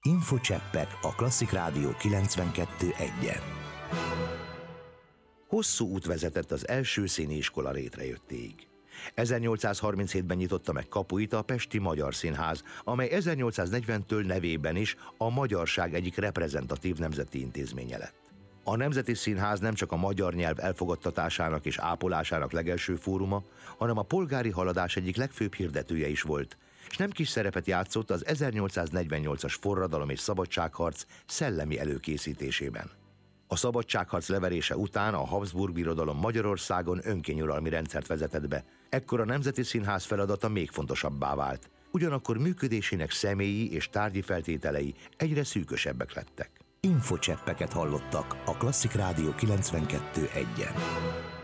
Infocseppek a Klasszik Rádió 92.1-en. Hosszú út vezetett az első színiiskola létrejöttéig. 1837-ben nyitotta meg kapuit a Pesti Magyar Színház, amely 1840-től nevében is a magyarság egyik reprezentatív nemzeti intézménye lett. A Nemzeti Színház nem csak a magyar nyelv elfogadtatásának és ápolásának legelső fóruma, hanem a polgári haladás egyik legfőbb hirdetője is volt, és nem kis szerepet játszott az 1848-as forradalom és szabadságharc szellemi előkészítésében. A szabadságharc leverése után a Habsburg Birodalom Magyarországon önkényuralmi rendszert vezetett be. Ekkor a Nemzeti Színház feladata még fontosabbá vált. Ugyanakkor működésének személyi és tárgyi feltételei egyre szűkösebbek lettek. Infocseppeket hallottak a Klasszik Rádió 92.1-en.